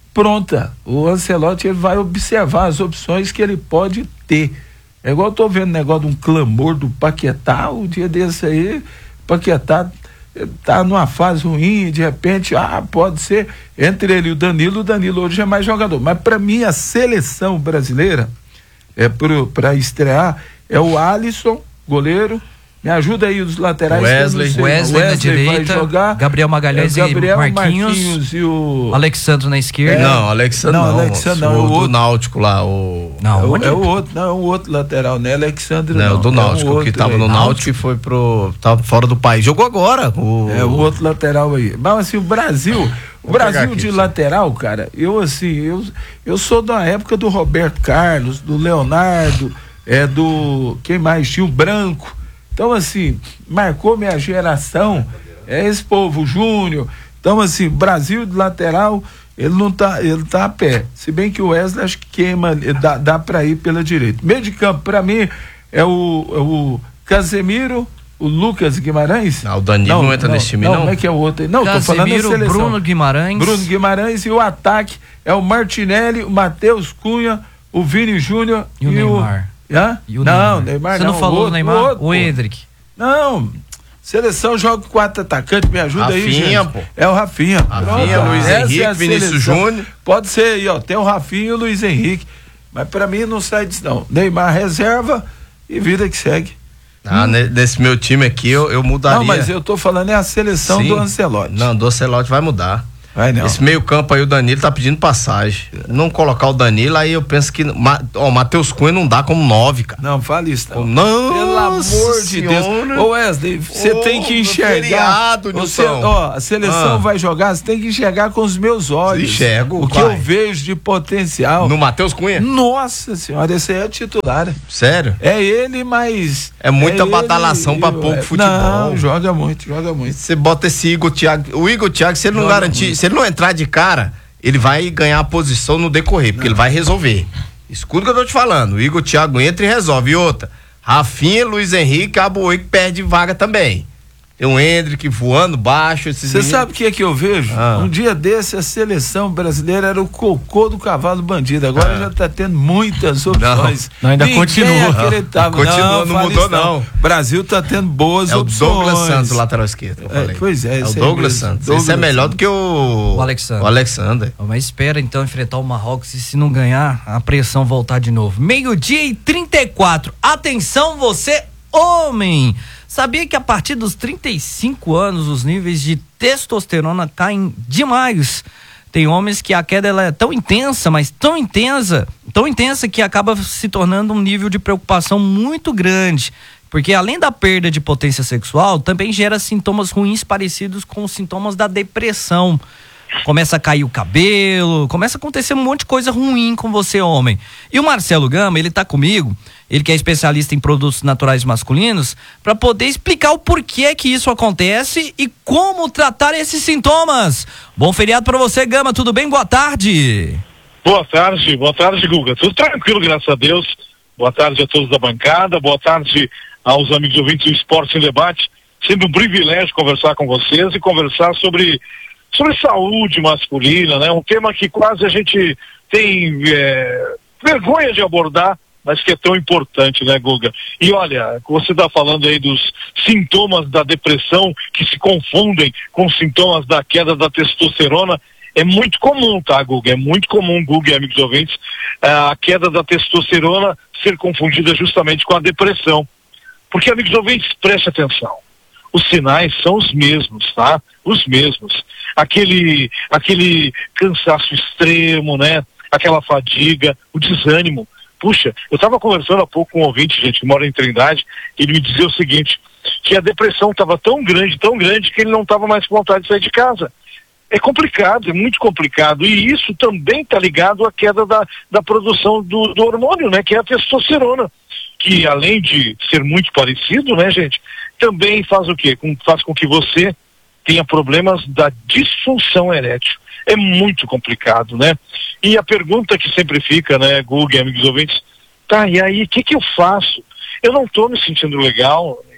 pronta. O Ancelotti ele vai observar as opções que ele pode ter. É igual eu tô vendo negócio de um clamor do Paquetá, o dia desse aí, Paquetá tá numa fase ruim, de repente, ah, pode ser entre ele e o Danilo, o Danilo hoje é mais jogador. Mas para mim a seleção brasileira é para estrear é o Alisson, goleiro. Me ajuda aí os laterais. Wesley, Wesley, Wesley na direita, vai jogar, Gabriel Magalhães é, Gabriel, e Marquinhos, Marquinhos e o Alexandre na esquerda. É, não, Alexandre não. Não, Alexandre não, o é o do outro. Náutico lá, o... Não, é, o, onde? é o outro, não, é o outro lateral, né? Alexandre Não, não. do Náutico, é um que tava aí. no Náutico e foi pro... tava fora do país. Jogou agora. O... É o outro lateral aí. Mas assim, o Brasil, o Vou Brasil pegar aqui, de sim. lateral, cara, eu assim, eu, eu sou da época do Roberto Carlos, do Leonardo, é do, quem mais? Tinha o Branco. Então assim, marcou minha geração, é esse povo, o Júnior. Então assim, Brasil de lateral, ele não tá, ele tá a pé. Se bem que o Wesley acho que queima, dá, dá pra ir pela direita. Meio de campo, pra mim, é o, é o Casemiro, o Lucas Guimarães. Não, o Danilo não entra nesse time, não? Não, como é que é o outro aí? Não, tô falando da Casemiro, seleção. Bruno Guimarães. Bruno Guimarães e o ataque é o Martinelli, o Matheus Cunha, o Vini Júnior E o Neymar. Hã? E o não, Neymar. Neymar Você não, não falou o do outro, Neymar? O, outro, O Endrick. Não, seleção joga com quatro atacantes, me ajuda aí, Rafinha, gente. pô. É o Rafinha. Rafinha, Pronto, Luiz essa Henrique, é a Vinícius seleção. Júnior. Pode ser aí, ó, tem o Rafinha e o Luiz Henrique, mas pra mim não sai disso não. Neymar reserva e vida que segue. Ah, hum. Nesse meu time aqui eu, eu mudaria. Não, mas eu tô falando é a seleção Sim. do Ancelotti. Não, do Ancelotti vai mudar. Vai não. Esse meio campo aí, o Danilo tá pedindo passagem. Não colocar o Danilo, aí eu penso que, ó, o Matheus Cunha não dá como nove, cara. Não, fale isso não. Não, Pelo amor de Deus. Ô Wesley, você Ô, tem que no enxergar. feriado, Você, Nilson. ó, a seleção Ah. vai jogar, você tem que enxergar com os meus olhos. Enxergo, O que pai. eu vejo de potencial. No Matheus Cunha? Nossa senhora, esse aí é titular. Sério? É ele, mas. É muita ele badalação pra e- pouco é, futebol. Não, joga muito, joga muito. Você bota esse Igor Thiago. O Igor Thiago, se ele não Joga garantir, muito. se ele não entrar de cara, ele vai ganhar a posição no decorrer, porque ele vai resolver. Escuta o que eu tô te falando. O Igor Thiago entra e resolve. E outra, Rafinha, Luiz Henrique, Cabo que perde vaga também. Tem um Endrick voando baixo. Esses Você meninos- sabe o que é que eu vejo? Ah. Um dia desse a seleção brasileira era o cocô do cavalo bandido. Agora Ah. já tá tendo muitas opções. Não, ainda Ninguém continua. acreditava. Continua, não fale mudou, isso não. Brasil tá tendo boas É o opções. Douglas Santos, lateral esquerdo. Eu É, falei. pois é, É o esse aí Douglas mesmo. Santos. Douglas Esse é melhor Santos. do que o. O Alexander. O Alexander. Mas espera então enfrentar o Marrocos e se não ganhar, a pressão voltar de novo. Meio-dia e trinta e quatro. Atenção, você, homem! Sabia que a partir dos trinta e cinco anos os níveis de testosterona caem demais? Tem homens que a queda ela é tão intensa, mas tão intensa, tão intensa que acaba se tornando um nível de preocupação muito grande. Porque além da perda de potência sexual, também gera sintomas ruins parecidos com os sintomas da depressão. Começa a cair o cabelo, começa a acontecer um monte de coisa ruim com você, homem. E o Marcelo Gama, ele tá comigo, ele que é especialista em produtos naturais masculinos, para poder explicar o porquê que isso acontece e como tratar esses sintomas. Bom feriado para você, Gama, tudo bem? Boa tarde. Boa tarde, boa tarde, Guga. Tudo tranquilo, graças a Deus. Boa tarde a todos da bancada, boa tarde aos amigos ouvintes do Esporte em Debate. Sempre um privilégio conversar com vocês e conversar sobre, sobre saúde masculina, né? Um tema que quase a gente tem é, vergonha de abordar, mas que é tão importante, né, Guga? E olha, você está falando aí dos sintomas da depressão que se confundem com os sintomas da queda da testosterona. É muito comum, tá, Guga? É muito comum, Guga e amigos ouvintes, a queda da testosterona ser confundida justamente com a depressão. Porque, amigos ouvintes, preste atenção. Os sinais são os mesmos, tá? Os mesmos. Aquele, aquele cansaço extremo, né? Aquela fadiga, o desânimo. Puxa, eu estava conversando há pouco com um ouvinte, gente, que mora em Trindade, e ele me dizia o seguinte, que a depressão estava tão grande, tão grande, que ele não estava mais com vontade de sair de casa. É complicado, é muito complicado, e isso também está ligado à queda da, da produção do, do hormônio, né, que é a testosterona, que além de ser muito parecido, né, gente, também faz o quê? Com, faz com que você tenha problemas da disfunção erétil. É muito complicado, né? E a pergunta que sempre fica, né, Google e amigos ouvintes, tá, e aí, o que que eu faço? Eu não estou me sentindo legal,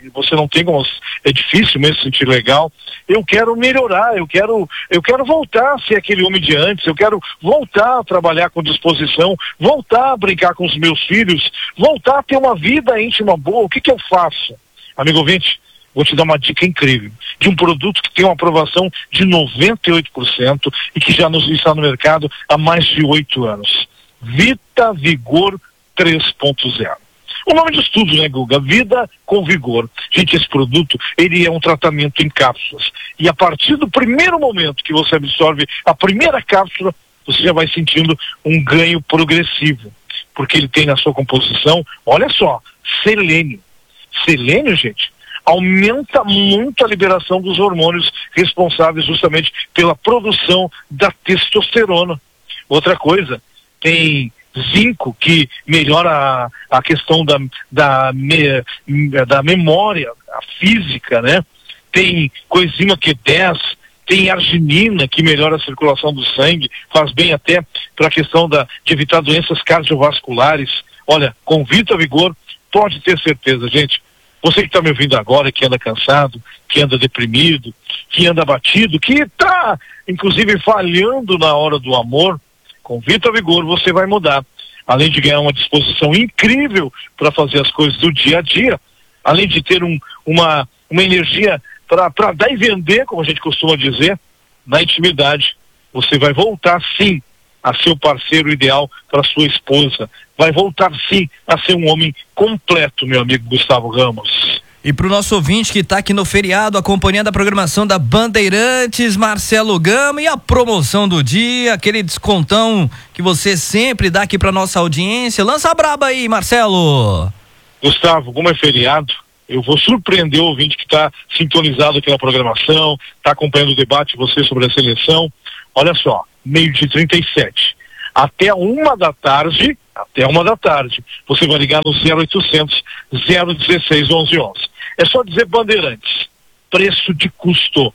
você não tem como, é difícil mesmo se sentir legal. Eu quero melhorar, eu quero, eu quero voltar a ser aquele homem de antes, eu quero voltar a trabalhar com disposição, voltar a brincar com os meus filhos, voltar a ter uma vida íntima boa. O que que eu faço? Amigo ouvinte, vou te dar uma dica incrível, de um produto que tem uma aprovação de noventa e oito por cento e que já nos, está no mercado há mais de oito anos. Vita Vigor três ponto zero. O nome disso tudo, né, Guga? Vida com vigor. Gente, esse produto, ele é um tratamento em cápsulas. E a partir do primeiro momento que você absorve a primeira cápsula, você já vai sentindo um ganho progressivo. Porque ele tem na sua composição, olha só, selênio. Selênio, gente, aumenta muito a liberação dos hormônios responsáveis justamente pela produção da testosterona. Outra coisa, tem zinco, que melhora a, a questão da, da, me, da memória, a física, né? Tem coenzima Q dez, tem arginina, que melhora a circulação do sangue, faz bem até para a questão da, de evitar doenças cardiovasculares. Olha, com Vita Vigor, pode ter certeza, gente. Você que está me ouvindo agora, que anda cansado, que anda deprimido, que anda abatido, que está, inclusive, falhando na hora do amor, com Vita Vigor você vai mudar. Além de ganhar uma disposição incrível para fazer as coisas do dia a dia, além de ter um, uma, uma energia para dar e vender, como a gente costuma dizer, na intimidade, você vai voltar sim a ser o parceiro ideal para sua esposa. Vai voltar sim a ser um homem completo, meu amigo Gustavo Ramos. E pro nosso ouvinte que tá aqui no feriado, acompanhando a programação da Bandeirantes, Marcelo Gama, e a promoção do dia, aquele descontão que você sempre dá aqui pra nossa audiência. Lança a braba aí, Marcelo. Gustavo, como é feriado, eu vou surpreender o ouvinte que tá sintonizado aqui na programação, tá acompanhando o debate, você sobre a seleção. Olha só, meio-dia trinta e sete. Até uma da tarde, até uma da tarde, você vai ligar no zero oitocentos, zero dezesseis, onze onze. É só dizer Bandeirantes, preço de custo,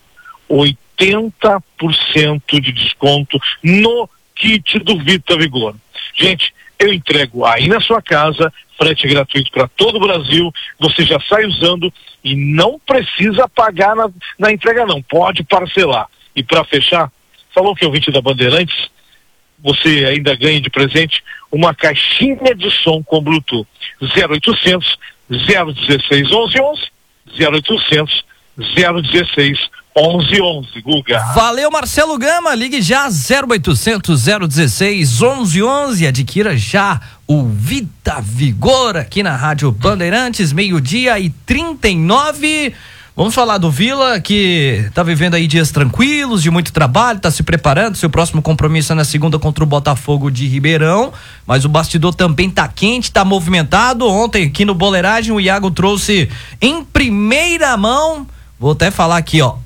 oitenta por cento de desconto no kit do Vita Vigor. Gente, eu entrego aí na sua casa, frete gratuito para todo o Brasil, você já sai usando e não precisa pagar na, na entrega não, pode parcelar. E para fechar, falou que é o ouvinte da Bandeirantes, você ainda ganha de presente uma caixinha de som com Bluetooth. zero oitocentos, zero dezesseis, onze onze, zero oitocentos, zero dezesseis, onze onze, Guga. Valeu, Marcelo Gama, ligue já zero oitocentos, zero dezesseis, onze onze, adquira já o Vita Vigor aqui na Rádio Bandeirantes, meio-dia e trinta e nove. Vamos falar do Vila, que tá vivendo aí dias tranquilos, de muito trabalho, tá se preparando, seu próximo compromisso é na segunda contra o Botafogo de Ribeirão, mas o bastidor também tá quente, tá movimentado. Ontem aqui no Boleiragem o Iago trouxe em primeira mão, vou até falar aqui, ó,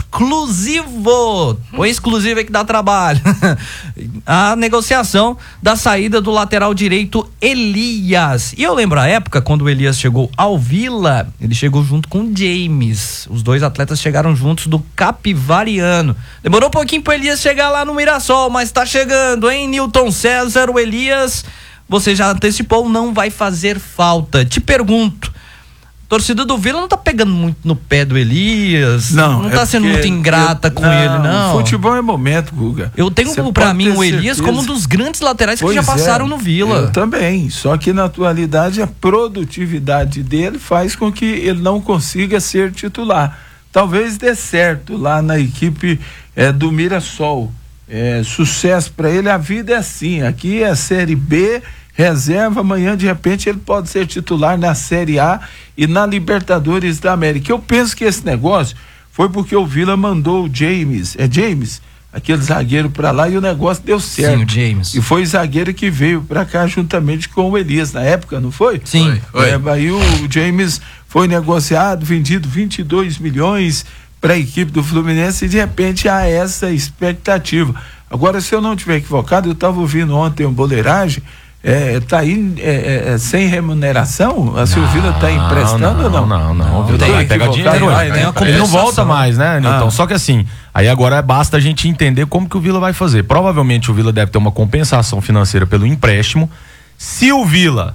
exclusivo, o exclusivo é que dá trabalho, a negociação da saída do lateral direito Elias. E eu lembro a época, quando o Elias chegou ao Vila, ele chegou junto com o James, os dois atletas chegaram juntos do Capivariano. Demorou um pouquinho pro Elias chegar lá no Mirassol, mas tá chegando, hein, Newton César. O Elias, você já antecipou, não vai fazer falta. Te pergunto, torcida do Vila não tá pegando muito no pé do Elias, não, não tá é sendo muito ingrata eu, com não, ele, não. Futebol é momento, Guga. Eu tenho Cê pra mim o Elias certeza. como um dos grandes laterais pois que já passaram é, no Vila. Eu também, só que na atualidade a produtividade dele faz com que ele não consiga ser titular. Talvez dê certo lá na equipe é, do Mirassol. É, sucesso pra ele, a vida é assim, aqui é Série B, reserva, amanhã de repente ele pode ser titular na Série A e na Libertadores da América. Eu penso que esse negócio foi porque o Vila mandou o James, é James, aquele zagueiro pra lá, e o negócio deu certo. Sim, o James. E foi o zagueiro que veio pra cá juntamente com o Elias na época, não foi? Sim. Foi. É, aí o James foi negociado, vendido vinte e dois milhões para a equipe do Fluminense e de repente há essa expectativa. Agora, se eu não estiver equivocado, eu estava ouvindo ontem um Boleiragem, É, tá aí é, é, sem remuneração? A Silvina tá emprestando ou não? Não, não, não. Tem, pega dinheiro, vai, né? Ele não volta mais, né, Nilton? Ah. Só que assim, aí agora basta a gente entender como que o Vila vai fazer. Provavelmente o Vila deve ter uma compensação financeira pelo empréstimo. Se o Vila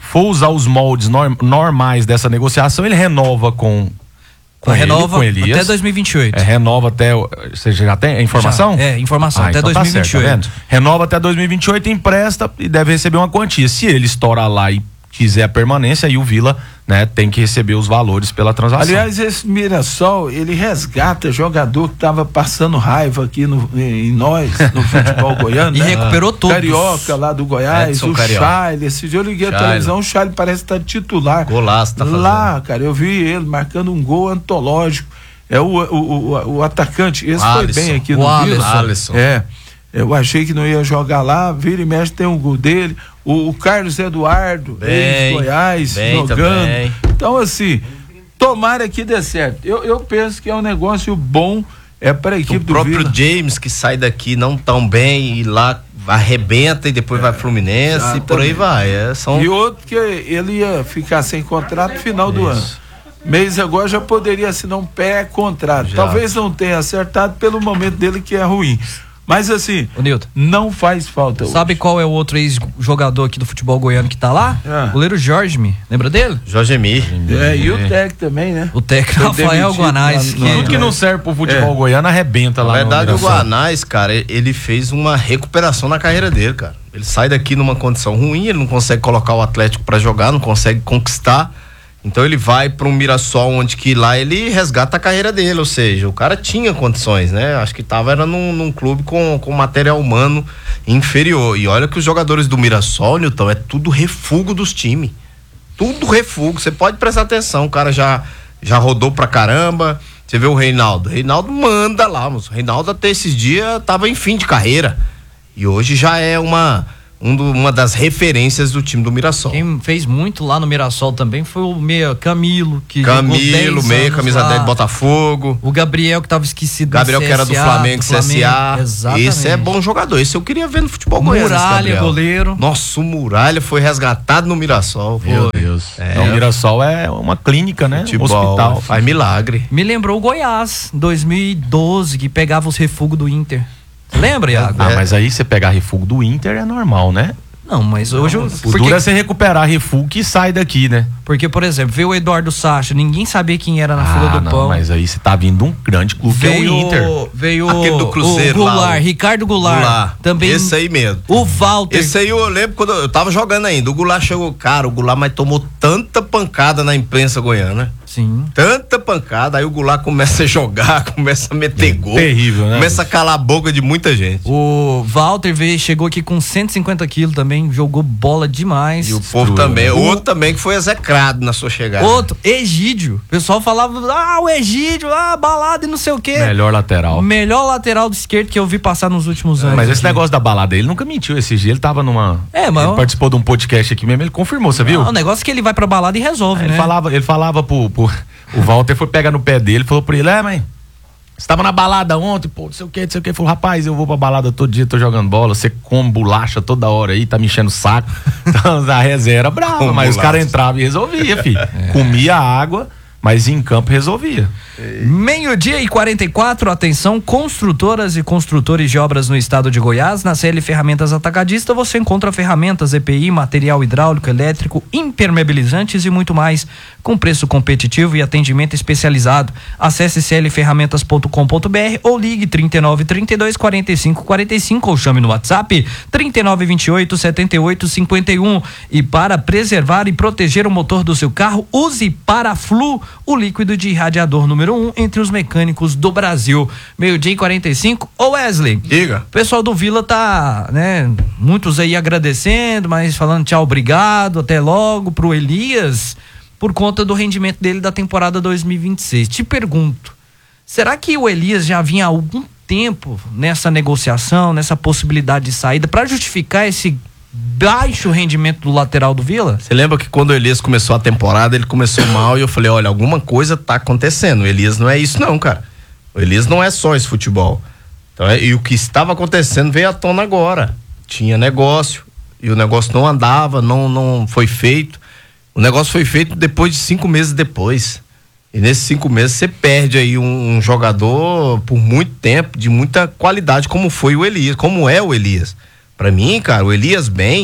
for usar os moldes norm, normais dessa negociação, ele renova com com, renova ele, com Elias. Até dois mil e vinte e oito. É, renova até. Você já tem a informação? Já, é, informação, ah, até então dois mil e vinte e oito. Tá certo, tá renova até dois mil e vinte e oito, empresta e deve receber uma quantia. Se ele estourar lá e quiser a permanência, aí o Vila, né, tem que receber os valores pela transação. Aliás, esse Mirassol, ele resgata jogador que tava passando raiva aqui no, em nós, no futebol goiano, e né? recuperou todos. Carioca lá do Goiás, Edson o Carioca. Charles, esse dia eu liguei a televisão, o Charles parece estar titular. Golaço tá fazendo. Lá, cara, eu vi ele marcando um gol antológico. É o, o, o, o atacante, esse foi Alisson. bem aqui O no Alisson. Vila. Alisson. É. Eu achei que não ia jogar lá, vira e mexe, tem um gol dele. O, o Carlos Eduardo, Bem, ex-Goiás, bem jogando. também. Então, assim, tomara que dê certo. Eu, eu penso que é um negócio bom, é para a equipe O do próprio Vila. James, que sai daqui não tão bem e lá arrebenta e depois vai Fluminense exatamente. e por aí vai. É, são... E outro que ele ia ficar sem contrato no final do ano. Mês agora já poderia assinar um pré-contrato. Já. Talvez não tenha acertado pelo momento dele que é ruim. Mas assim, Ô, Nilton, não faz falta. sabe hoje. qual é o outro ex-jogador aqui do futebol goiano que tá lá? Ah. O goleiro Jorge, me lembra dele? Jorge Emir. É, e o técnico também, né? O técnico Foi Rafael demitido Guanais. lá Que no- Tudo que não serve pro futebol É. goiano arrebenta lá Na verdade, no o Mirassol. Guanais, cara, ele fez uma recuperação na carreira dele, cara. Ele sai daqui numa condição ruim, ele não consegue colocar o Atlético pra jogar, não consegue conquistar. Então ele vai para um Mirassol, onde que lá ele resgata a carreira dele, ou seja, o cara tinha condições, né? Acho que tava era num, num clube com, com material humano inferior. E olha que os jogadores do Mirassol, Nilton, é tudo refúgio dos times. Tudo refúgio. Você pode prestar atenção, o cara já, já rodou pra caramba. Você vê o Reinaldo. O Reinaldo manda lá, mas o Reinaldo até esses dias tava em fim de carreira. E hoje já é uma. Um do, uma das referências do time do Mirassol. Quem fez muito lá no Mirassol também foi o meia Camilo, que jogou Camilo, dez meia, anos camisa lá. dez, Botafogo. O Gabriel, que tava esquecido Gabriel, do que era do C S A, Flamengo, C S A. Exatamente. Esse é bom jogador. Esse eu queria ver no futebol goiano. esse Muralha, Gabriel. goleiro. Nossa, o Muralha foi resgatado no Mirassol. Meu Foi. Deus. É. Então, o Mirassol é uma clínica, né? Um Futebol, hospital. faz milagre. Me lembrou o Goiás, dois mil e doze, que pegava os refugos do Inter. Lembra, Iago? Ah, mas aí você pegar refúgio do Inter é normal, né? Não, mas hoje eu. O Porque, duro é você recuperar refúgio que sai daqui, né? porque, por exemplo, veio o Eduardo Sacha, ninguém sabia quem era na fila Ah, do não, pão. mas aí você tá vindo um grande clube que é Veio, o Inter. veio Aquele do Cruzeiro o lá, Goulart, o- Ricardo Goulart. Goulart. Também. Esse aí mesmo. O Walter. Esse aí eu lembro quando eu tava jogando ainda. O Goulart chegou, cara, o Goulart mas tomou tanta pancada na imprensa goiana. Sim. Tanta pancada, aí o Goulart começa a jogar, começa a meter gol. terrível, né? Começa a calar a boca de muita gente. O Walter veio, chegou aqui com cento e cinquenta quilos também, jogou bola demais. E o povo também. Outro também que foi execrado na sua chegada. Outro, Egídio. O pessoal falava, ah, o Egídio, ah, balada e não sei o quê. Melhor lateral. Melhor lateral do esquerdo que eu vi passar nos últimos anos. Mas esse aqui. negócio da balada, ele nunca mentiu esse dia. Ele tava numa. É, mas Ele eu- participou de um podcast aqui mesmo, ele confirmou, você viu? Ah, o negócio é que ele vai pra balada e resolve, Ele né? falava, ele falava pro, pro- O Walter foi pegar no pé dele, falou pra ele: é, mãe, você tava na balada ontem, pô, não sei o que, não sei o que. Ele falou: rapaz, eu vou pra balada todo dia, tô jogando bola, você come bolacha toda hora aí, tá me enchendo o saco. Então a resenha era brava, Com mas os bolacha. caras entravam e resolvia, filho. Comia água, mas em campo resolvia. Meio-dia e quarenta e quatro, atenção, construtoras e construtores de obras no estado de Goiás. Na C L Ferramentas Atacadista você encontra ferramentas, E P I, material hidráulico, elétrico, impermeabilizantes e muito mais, com preço competitivo e atendimento especializado. Acesse c l ferramentas ponto com ponto b r ou ligue trinta e nove, trinta e dois, quarenta e cinco, quarenta e cinco ou chame no WhatsApp trinta e nove, vinte e oito, setenta e oito, cinquenta e um. E para preservar e proteger o motor do seu carro, use Paraflu, o líquido de irradiador número um entre os mecânicos do Brasil. Meio-dia e quarenta e cinco. Ô Wesley, Diga. o pessoal do Vila tá, né, muitos aí agradecendo, mas falando tchau, obrigado, até logo pro Elias, por conta do rendimento dele da temporada dois mil e vinte e seis. Te pergunto, será que o Elias já vinha há algum tempo nessa negociação, nessa possibilidade de saída, para justificar esse baixo rendimento do lateral do Vila? Você lembra que quando o Elias começou a temporada, ele começou mal e eu falei, olha, alguma coisa tá acontecendo. O Elias não é isso não, cara. O Elias não é só esse futebol. Então, é, e o que estava acontecendo veio à tona agora. Tinha negócio e o negócio não andava, não, não foi feito. O negócio foi feito depois de cinco meses depois. E nesses cinco meses você perde aí um, um jogador por muito tempo, de muita qualidade, como foi o Elias, como é o Elias. Pra mim, cara, o Elias bem,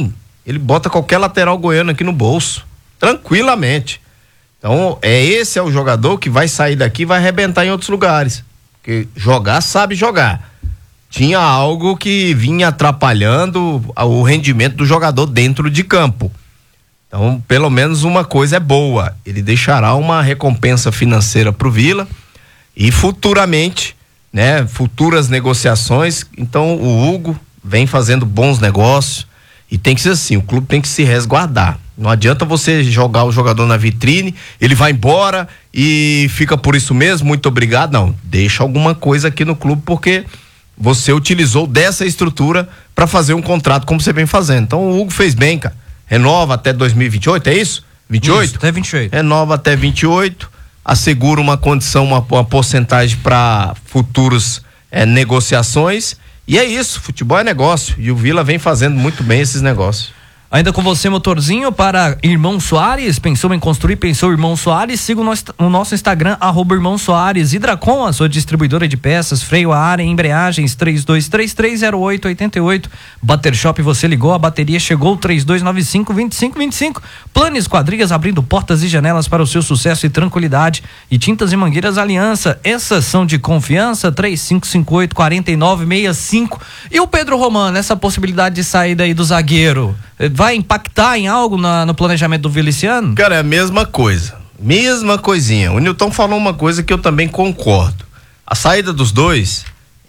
ele bota qualquer lateral goiano aqui no bolso, tranquilamente. Então, é esse é o jogador que vai sair daqui e vai arrebentar em outros lugares. Porque jogar sabe jogar. Tinha algo que vinha atrapalhando o rendimento do jogador dentro de campo. Então, pelo menos uma coisa é boa. Ele deixará uma recompensa financeira pro Vila e futuramente, né, futuras negociações. Então, o Hugo vem fazendo bons negócios e tem que ser assim, o clube tem que se resguardar. Não adianta você jogar o jogador na vitrine, ele vai embora e fica por isso mesmo, muito obrigado. Não, deixa alguma coisa aqui no clube porque você utilizou dessa estrutura para fazer um contrato como você vem fazendo. Então o Hugo fez bem, cara. Renova até dois mil e vinte e oito, é isso? vinte e oito? Isso, até vinte e oito. Renova até vinte e oito, assegura uma condição, uma, uma porcentagem para futuros é, negociações. E é isso, futebol é negócio. E o Vila vem fazendo muito bem esses negócios. Ainda com você, motorzinho, para Irmão Soares. Pensou em construir, pensou Irmão Soares. Siga o nosso, o nosso Instagram, arroba Irmão Soares. Hidracom, a sua distribuidora de peças, freio a ar e embreagens, três dois três três zero oito oito oito. Butter Shop, você ligou, a bateria chegou, três dois nove cinco, dois cinco dois cinco. Planes Quadrigas, abrindo portas e janelas para o seu sucesso e tranquilidade. E Tintas e Mangueiras Aliança, essas são de confiança, três cinco cinco oito, quatro nove seis cinco. E o Pedro Romano, essa possibilidade de saída aí do zagueiro, vai impactar em algo na, no planejamento do Vila esse ano? Cara, é a mesma coisa. Mesma coisinha. O Nilton falou uma coisa que eu também concordo. A saída dos dois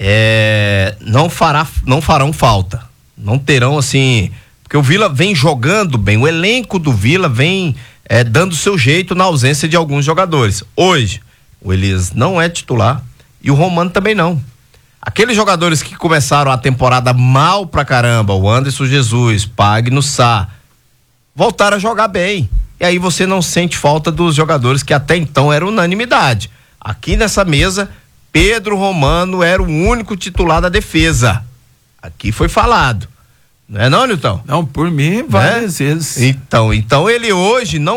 é, não, fará, não farão falta. Não terão assim. Porque o Vila vem jogando bem. O elenco do Vila vem é, dando seu jeito na ausência de alguns jogadores. Hoje, o Elias não é titular e o Romano também não. Aqueles jogadores que começaram a temporada mal pra caramba, o Anderson Jesus, Pagno Sá, voltaram a jogar bem. E aí você não sente falta dos jogadores que até então eram unanimidade. Aqui nessa mesa, Pedro Romano era o único titular da defesa. Aqui foi falado. Não é não, Nilton? Não, por mim, várias é? vezes. Então, então ele hoje não